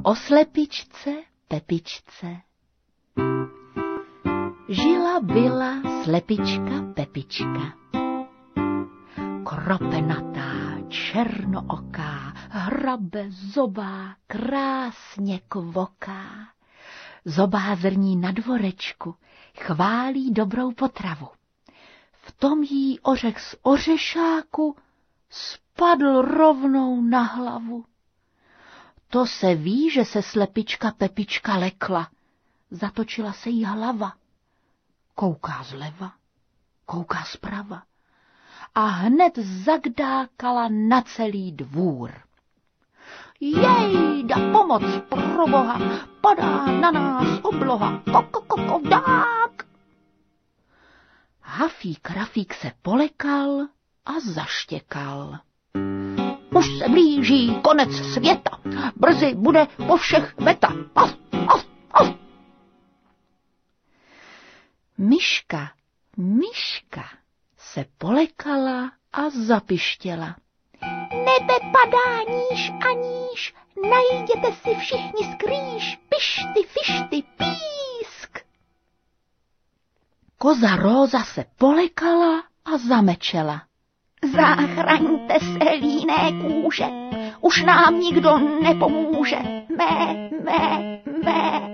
O slepičce Pepičce. Žila byla slepička Pepička. Kropenatá, černooká, hrabezobá, krásně kvoká. Zobázrní na dvorečku chválí dobrou potravu. V tom jí ořech z ořešáku spadl rovnou na hlavu. To se ví, že se slepička Pepička lekla. Zatočila se jí hlava. Kouká zleva, kouká zprava a hned zagdákala na celý dvůr. Jejda, pomoc, proboha, padá na nás obloha, kokodák. Hafík Rafík se polekal a zaštěkal. Už se blíží konec světa, brzy bude po všech veta. Af, af, af. Myška se polekala a zapištěla. Nebe padá níž a níž, najděte si všichni skrýš, pišty, fišty, písk. Koza Róza se polekala a zamečela. Zachraňte se, líné kůže, už nám nikdo nepomůže, mé.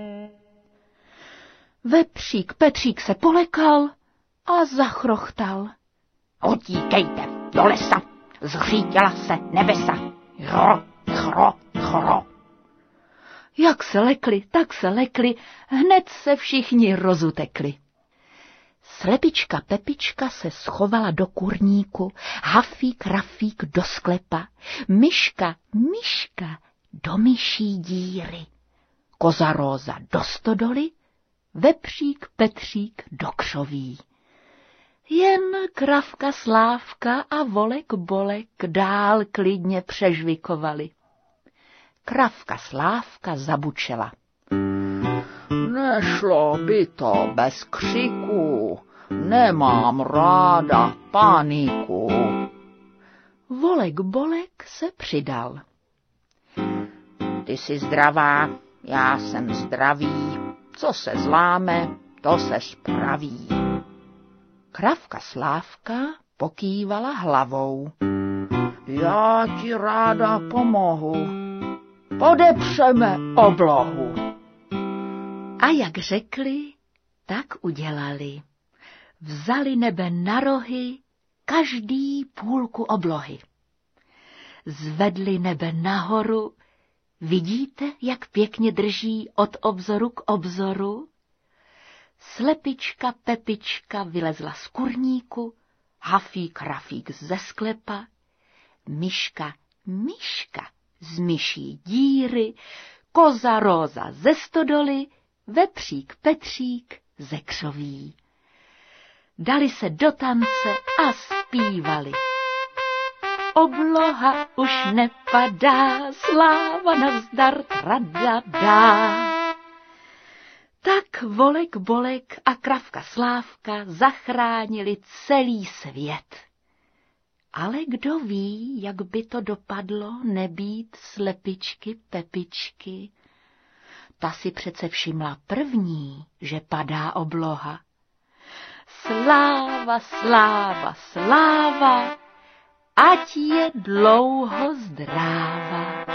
Vepřík Petřík se polekal a zachrochtal. Utíkejte do lesa, zřítila se nebesa, chro. Jak se lekli, tak se lekli, hned se všichni rozutekli. Slepička Pepička se schovala do kurníku, Hafík Rafík do sklepa, Myška do myší díry, Koza Róza do stodoly, Vepřík Petřík do křoví. Jen Kravka Slávka a Volek Bolek dál klidně přežvikovali. Kravka Slávka zabučela. Nešlo by to bez křiku, nemám ráda paniku. Volek Bolek se přidal. Ty jsi zdravá, já jsem zdravý, co se zláme, to se spraví. Kravka Slávka pokývala hlavou. Já ti ráda pomohu, podepřeme oblohu. A jak řekli, tak udělali. Vzali nebe na rohy, každý půlku oblohy. Zvedli nebe nahoru, vidíte, jak pěkně drží od obzoru k obzoru? Slepička Pepička vylezla z kurníku, Hafík Rafík ze sklepa, Myška z myší díry, Koza Róza ze stodoly, Vepřík Petřík ze křoví. Dali se do tance a zpívali. Obloha už nepadá, sláva nazdar tradadá. Tak Volek Bolek a Kravka Slávka zachránili celý svět. Ale kdo ví, jak by to dopadlo nebýt slepičky Pepičky? Ta si přece všimla první, že padá obloha. Sláva, sláva, sláva, ať je dlouho zdráva.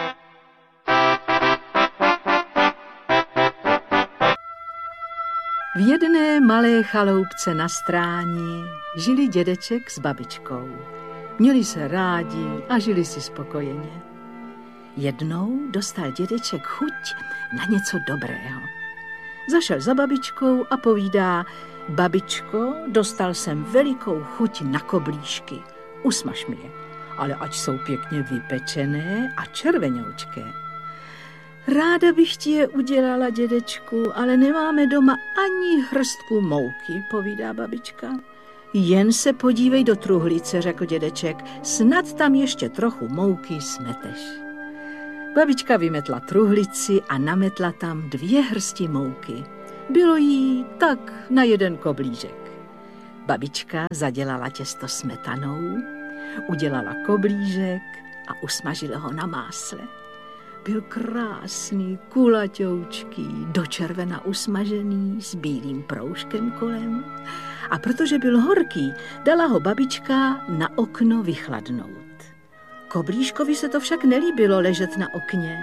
V jedné malé chaloupce na stráni žili dědeček s babičkou. Měli se rádi a žili si spokojeně. Jednou dostal dědeček chuť na něco dobrého. Zašel za babičkou a povídá: babičko, dostal jsem velikou chuť na koblížky. Usmaž mi je, ale ať jsou pěkně vypečené a červenoučké. Ráda bych ti je udělala, dědečku, ale nemáme doma ani hrstku mouky, povídá babička. Jen se podívej do truhlice, řekl dědeček, snad tam ještě trochu mouky smeteš. Babička vymetla truhlici a nametla tam 2 hrsti mouky. Bylo jí tak na 1 koblížek. Babička zadělala těsto smetanou, udělala koblížek a usmažila ho na másle. Byl krásný, kulaťoučký, do červena usmažený, s bílým proužkem kolem. A protože byl horký, dala ho babička na okno vychladnout. Koblížkovi se to však nelíbilo ležet na okně.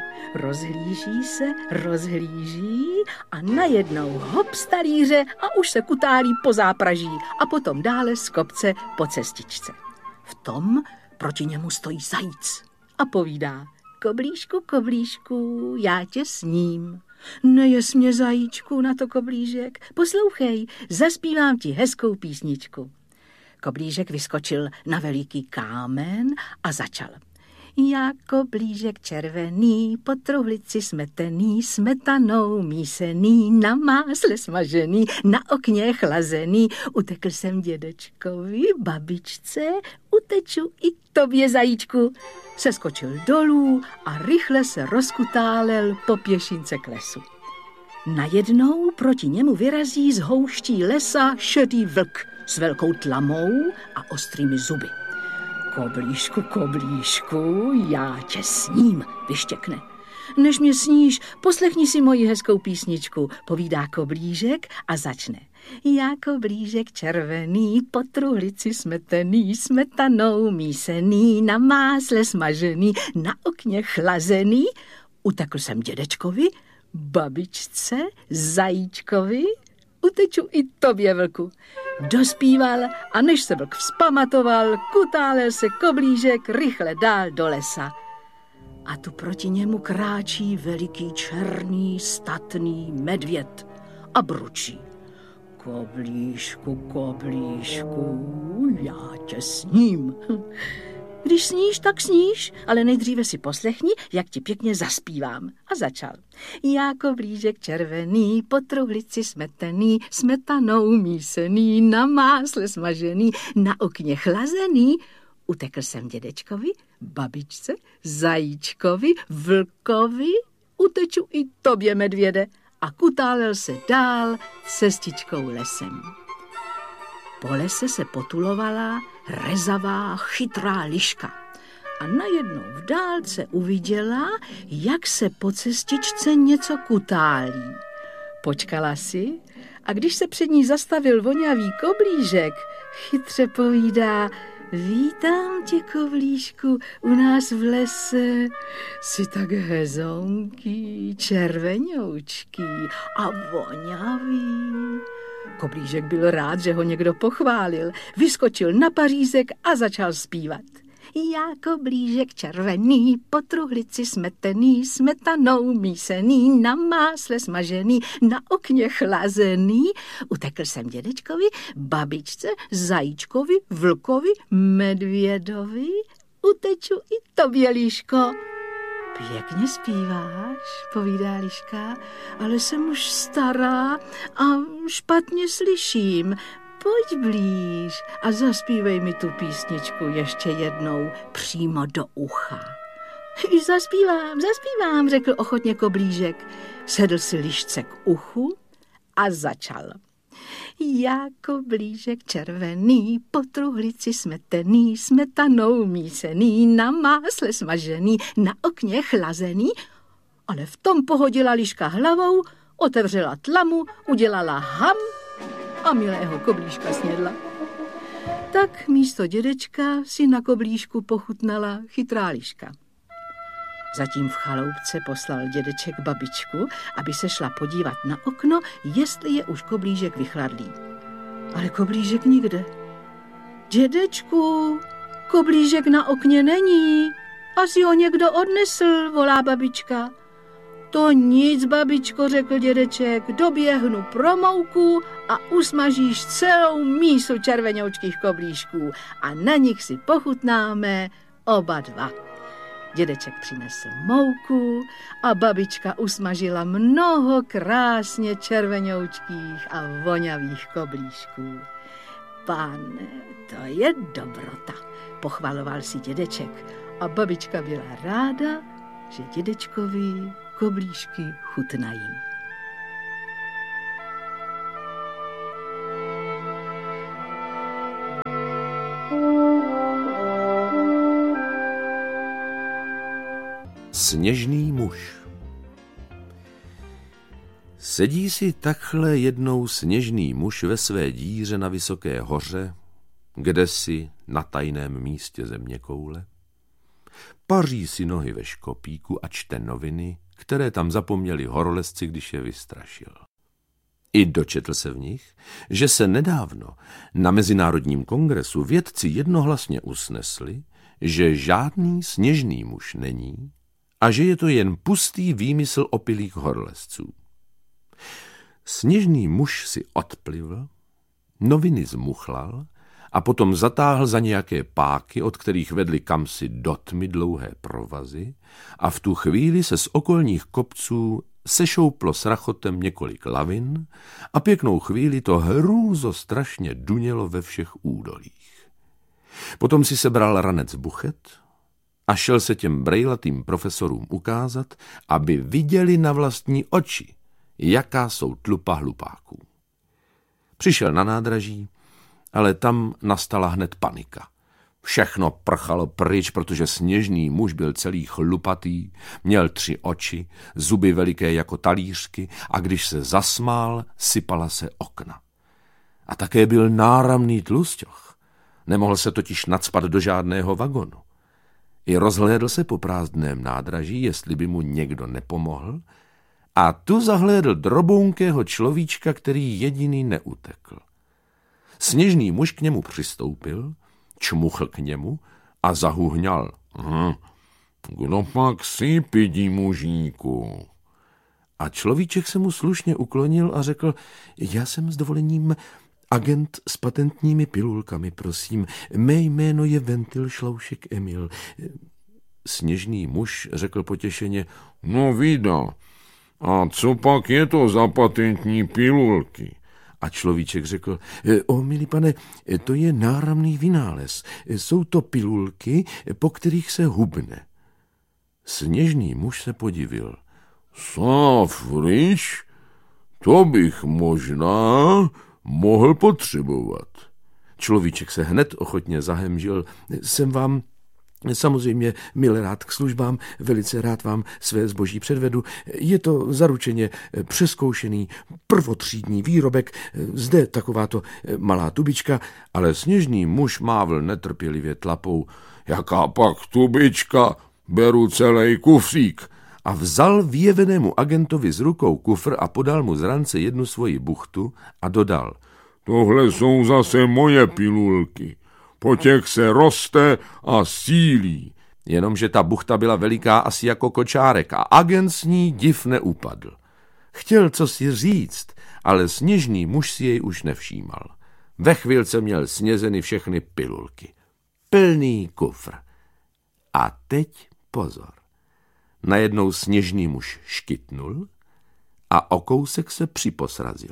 Rozhlíží a najednou hop z talíře a už se kutálí po zápraží a potom dále z kopce po cestičce. V tom proti němu stojí zajíc a povídá: Koblížku, koblížku, já tě sním. Nejes mě, zajíčku, na to koblížek. Poslouchej, zaspívám ti hezkou písničku. Koblížek vyskočil na veliký kámen a začal. Já koblížek červený, po truhlici smetený, smetanou mísený, na másle smažený, na okně chlazený. Utekl jsem dědečkovi, babičce, uteču i tobě, zajíčku. Seskočil dolů a rychle se rozkutálel po pěšince k lesu. Najednou proti němu vyrazí z houští lesa šedý vlk s velkou tlamou a ostrými zuby. Koblížku, koblížku, já tě sním, vyštěkne. Než mě sníš, poslechni si moji hezkou písničku, povídá koblížek a začne. Já koblížek červený, po truhlici smetený, smetanou mísený, na másle smažený, na okně chlazený. Utekl jsem dědečkovi, babičce, zajíčkovi, uteču i tobě, vlku. Dospíval a než se vlk vzpamatoval, kutálel se koblížek rychle dál do lesa. A tu proti němu kráčí veliký černý statný medvěd a bručí. Koblížku, koblížku, já tě sním. Když sníš, tak sníš, ale nejdříve si poslechni, jak ti pěkně zaspívám. A začal. Já koblížek červený, po truhlici smetený, smetanou mísený, na másle smažený, na okně chlazený. Utekl jsem dědečkovi, babičce, zajíčkovi, vlkovi, uteču i tobě, medvěde, a kutálel se dál cestičkou lesem. Po lese se potulovala rezavá, chytrá liška a najednou v dálce uviděla, jak se po cestičce něco kutálí. Počkala si a když se před ní zastavil vonavý koblížek, chytře povídá: Vítám tě, koblížku, u nás v lese. Jsi tak hezonký, červenoučký a vonavý. Koblížek byl rád, že ho někdo pochválil. Vyskočil na pařízek a začal zpívat. Já koblížek červený, po truhlici smetený, smetanou mísený, na másle smažený, na okně chlazený. Utekl jsem dědečkovi, babičce, zajíčkovi, vlkovi, medvědovi. Uteču i tobě, líško. Pěkně zpíváš, povídá liška, ale jsem už stará a špatně slyším. Pojď blíž a zaspívej mi tu písničku ještě jednou přímo do ucha. Zaspívám, řekl ochotně koblížek. Sedl si lišce k uchu a začal. Já koblížek červený, po truhlici smetený, smetanou mísený, na másle smažený, na okně chlazený. Ale v tom pohodila liška hlavou, otevřela tlamu, udělala ham a milého koblížka snědla. Tak místo dědečka si na koblížku pochutnala chytrá liška. Zatím v chaloupce poslal dědeček babičku, aby se šla podívat na okno, jestli je už koblížek vychladlý. Ale koblížek nikde. Dědečku, koblížek na okně není. Asi ho někdo odnesl, volá babička. To nic, babičko, řekl dědeček, doběhnu pro mouku a usmažíš celou mísu červenoučkých koblížků a na nich si pochutnáme oba dva. Dědeček přinesl mouku a babička usmažila mnoho krásně červenoučkých a vonavých koblížků. Pane, to je dobrota, pochvaloval si dědeček a babička byla ráda, že dědečkovi koblížky chutnají. Sněžný muž. Sedí si takhle jednou sněžný muž ve své díře na vysoké hoře, kdesi na tajném místě zeměkoule. Paří si nohy ve škopíku a čte noviny, které tam zapomněli horolezci, když je vystrašil. I dočetl se v nich, že se nedávno na Mezinárodním kongresu vědci jednohlasně usnesli, že žádný sněžný muž není a že je to jen pustý výmysl opilých horolezců. Sněžný muž si odplivl, noviny zmuchlal a potom zatáhl za nějaké páky, od kterých vedly kamsi do tmy dlouhé provazy, a v tu chvíli se z okolních kopců sešouplo s rachotem několik lavin a pěknou chvíli to hrůzostrašně dunělo ve všech údolích. Potom si sebral ranec buchet a šel se těm brejlatým profesorům ukázat, aby viděli na vlastní oči, jaká jsou tlupa hlupáků. Přišel na nádraží, ale tam nastala hned panika. Všechno prchalo pryč, protože sněžný muž byl celý chlupatý, měl 3 oči, zuby veliké jako talířky a když se zasmál, sypala se okna. A také byl náramný tlusťoch. Nemohl se totiž nacpat do žádného vagonu. I rozhlédl se po prázdném nádraží, jestli by mu někdo nepomohl, a tu zahlédl drobounkého človíčka, který jediný neutekl. Sněžný muž k němu přistoupil, čmuchl k němu a zahuhňal. Kdo pak jsi, pidi mužíku? A človíček se mu slušně uklonil a řekl, já jsem s dovolením agent s patentními pilulkami, prosím. Mé jméno je Ventil Šloušek Emil. Sněžný muž řekl potěšeně, no vida, a co pak je to za patentní pilulky? A človíček řekl, milý pane, to je náramný vynález. Jsou to pilulky, po kterých se hubne. Sněžný muž se podivil. Sáfrič, to bych možná mohl potřebovat. Človíček se hned ochotně zahemžil. Jsem vám samozřejmě mile rád k službám, velice rád vám své zboží předvedu. Je to zaručeně přezkoušený prvotřídní výrobek, zde takováto malá tubička, ale sněžný muž mávl netrpělivě tlapou. Jaká pak tubička, beru celý kufřík. A vzal vyjevenému agentovi z rukou kufr a podal mu z rance jednu svoji buchtu a dodal. Tohle jsou zase moje pilulky. Po těch se roste a sílí. Jenomže ta buchta byla veliká asi jako kočárek a agent s ní div neupadl. Chtěl co si říct, ale sněžný muž si jej už nevšímal. Ve chvilce měl snězeny všechny pilulky. Plný kufr. A teď pozor. Najednou sněžný muž škytnul a o kousek se připosrazil.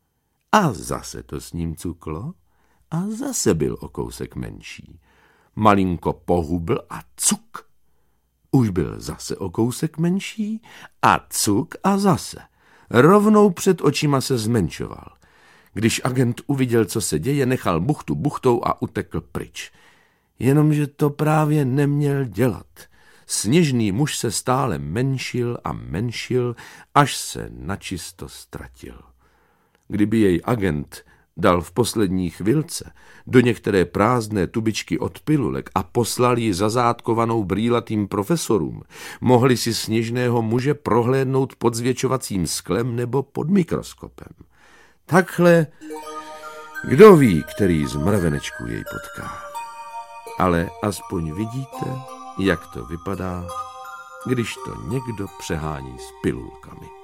A zase to s ním cuklo a zase byl o kousek menší. Malinko pohubl a cuk. Už byl zase o kousek menší a cuk a zase. Rovnou před očima se zmenšoval. Když agent uviděl, co se děje, nechal buchtu buchtou a utekl pryč. Jenomže to právě neměl dělat. Sněžný muž se stále menšil a menšil, až se načisto ztratil. Kdyby jej agent dal v poslední chvilce do některé prázdné tubičky od pilulek a poslal ji zazátkovanou brýlatým profesorům, mohli si sněžného muže prohlédnout pod zvětšovacím sklem nebo pod mikroskopem. Takhle, kdo ví, který z mravenečků jej potká. Ale aspoň vidíte, jak to vypadá, když to někdo přehání s pilulkami.